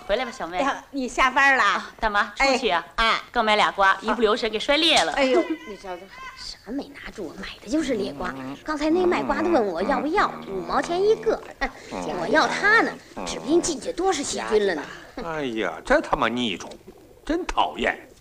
回来吧，小妹。 哎呀，你下班了？ 大妈，出去啊？刚买俩瓜，一不留神给摔裂了。 哎呦，你瞧瞧， 什么没拿住？买的就是烈瓜。刚才那卖瓜的问我要不要，5毛钱一个。见我要它呢，指不定进去多少细菌了呢。 哎呀，这他妈腻虫，真讨厌！